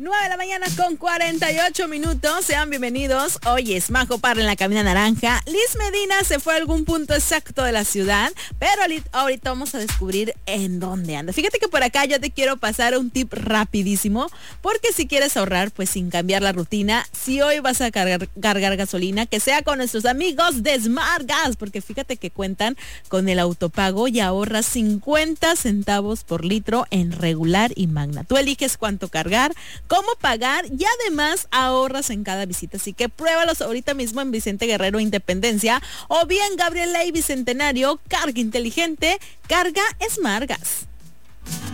9 de la mañana con 48 minutos. Sean bienvenidos. Hoy es Majo Parra en la cabina naranja. Liz Medina se fue a algún punto exacto de la ciudad, pero ahorita vamos a descubrir en dónde anda. Fíjate que por acá yo te quiero pasar un tip rapidísimo, porque si quieres ahorrar, pues sin cambiar la rutina, si hoy vas a cargar gasolina, que sea con nuestros amigos de Smart Gas, porque fíjate que cuentan con el autopago y ahorras 50 centavos por litro en regular y magna. Tú eliges cuánto cargar, cómo pagar y además ahorras en cada visita. Así que pruébalos ahorita mismo en Vicente Guerrero Independencia o bien Gabriela y Bicentenario. Carga inteligente, carga Smart Gas.